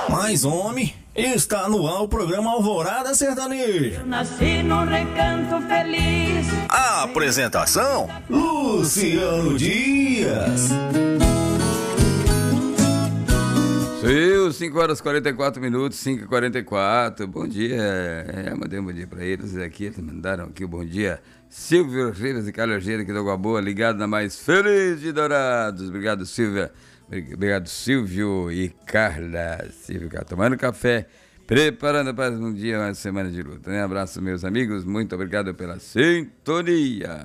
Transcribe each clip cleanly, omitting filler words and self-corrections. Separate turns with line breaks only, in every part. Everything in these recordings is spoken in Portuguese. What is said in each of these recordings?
Mas, homem, está no ar o programa Alvorada Sertaneja.
Eu nasci num recanto feliz.
A apresentação, Luciano Dias.
Saiu 5 horas e 44 minutos, 5h44. Bom dia. Mandei um bom dia para eles aqui. Eles mandaram aqui o bom dia. Silvio Rivas e Carlos Argeiro aqui da Água Boa, ligado na mais feliz de Dourados. Obrigado, Silvia. Obrigado, Silvio e Carla. Silvio, tomando café, preparando para um dia, uma semana de luta. Um abraço, meus amigos. Muito obrigado pela sintonia.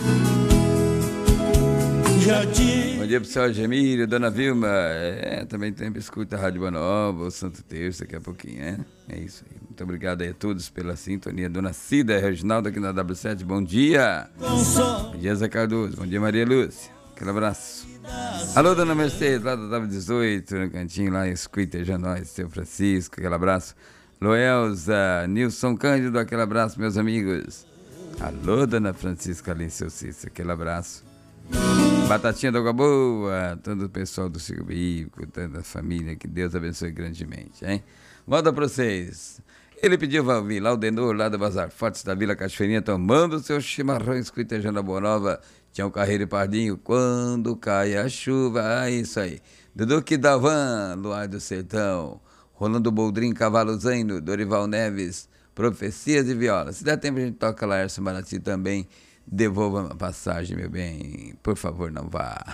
Bom dia pro seu Gemílio, Dona Vilma. Também sempre escuta a Rádio Boa Nova, o Santo Terço, daqui a pouquinho, né? É isso aí. Muito obrigado aí a todos pela sintonia. Dona Cida, Reginaldo aqui na W7, bom dia. Bom dia, Zé Cardoso. Bom dia, Maria Lúcia. Aquele abraço. Alô, Dona Mercedes, lá da W18, no cantinho lá, escuta já nós, seu Francisco, aquele abraço. Loelza, Nilson Cândido, aquele abraço, meus amigos. Alô, Dona Francisca ali, seu Cícero, aquele abraço. Batatinha da Água Boa, todo o pessoal do Ciclo Bíblico, toda a família, que Deus abençoe grandemente, hein? Volta pra vocês. Ele pediu pra ouvir lá o Denor, lá do Bazar Fortes da Vila Cachoeirinha, tomando seu chimarrão, escutejando a Boa Nova. Tinha um Carreiro e Pardinho, quando cai a chuva, isso aí. Dudu Kidavan, Luar do Sertão, Rolando Boldrin, Cavalo Zaino, Dorival Neves, Profecias e Viola. Se der tempo a gente toca Laércio Marati também. Devolva uma passagem, meu bem. Por favor, não vá.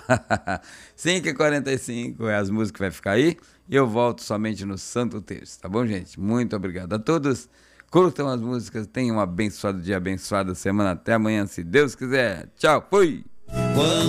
5h45 é as músicas que vai ficar aí. E eu volto somente no Santo Terço, tá bom, gente? Muito obrigado a todos. Curtam as músicas. Tenham um abençoado dia, abençoada semana. Até amanhã, se Deus quiser. Tchau, fui!